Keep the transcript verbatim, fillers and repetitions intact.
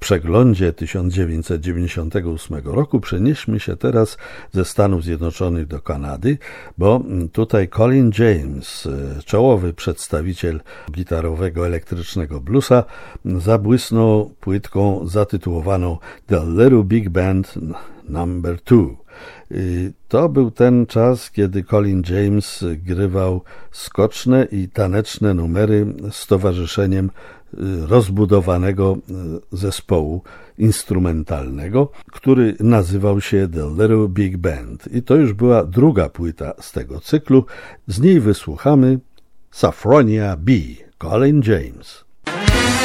przeglądzie tysiąc dziewięćset dziewięćdziesiątego ósmego roku przenieśmy się teraz ze Stanów Zjednoczonych do Kanady, bo tutaj Colin James, czołowy przedstawiciel gitarowego elektrycznego bluesa, zabłysnął płytką zatytułowaną The Little Big Band number two. To był ten czas, kiedy Colin James grywał skoczne i taneczne numery z towarzyszeniem rozbudowanego zespołu instrumentalnego, który nazywał się The Little Big Band. I to już była druga płyta z tego cyklu. Z niej wysłuchamy Sophronia B. Colin James.